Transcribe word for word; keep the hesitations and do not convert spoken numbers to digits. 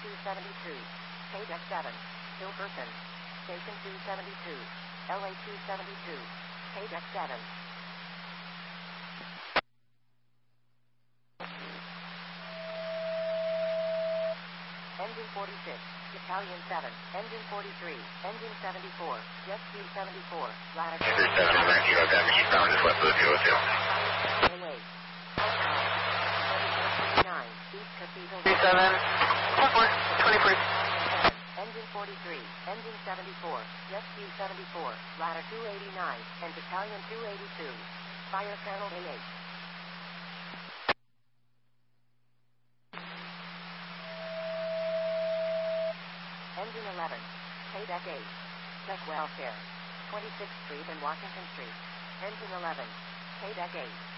two seventy-two, K-Deck seven, Hilperson, Station two seventy-two, L A two seventy-two, K-Deck seven. Engine forty-six, Battalion seven, Engine forty-three, Engine seventy-four, Jet Q seventy-four, latitude seven, nine, zero, damage eastbound, just west of the zero two. nine, East Cathedral. three seven, four, twenty-three. Engine forty-three, Engine seventy-four, Jet Q seventy-four, ladder two eighty-nine, and Battalion two eighty-two. Fire channel A eight. Engine eleven, K-Deck eight, Check Welfare, twenty-sixth Street and Washington Street. Engine eleven, K-Deck eight.